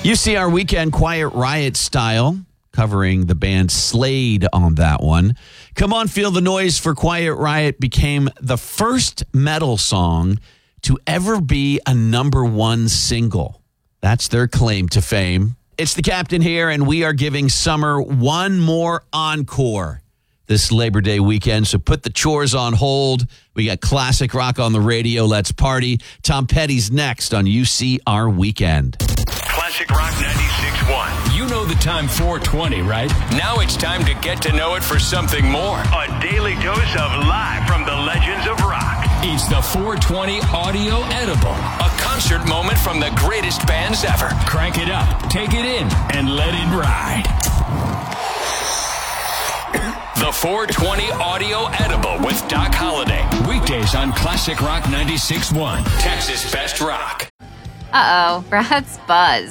UCR Weekend, Quiet Riot style, covering the band Slade on that one. Come On, Feel the Noise for Quiet Riot became the first metal song to ever be a #1 single. That's their claim to fame. It's the Captain here, and we are giving summer one more encore this Labor Day weekend. So put the chores on hold. We got classic rock on the radio. Let's party. Tom Petty's next on UCR Weekend. Classic Rock 96.1. You know the time 420, right? Now it's time to get to know it for something more. A daily dose of live from the legends of rock. It's the 420 Audio Edible, a concert moment from the greatest bands ever. Crank it up, take it in, and let it ride. The 420 Audio Edible with Doc Holliday. Weekdays on Classic Rock 96.1. Texas Best Rock. Uh-oh, Brad's buzzed.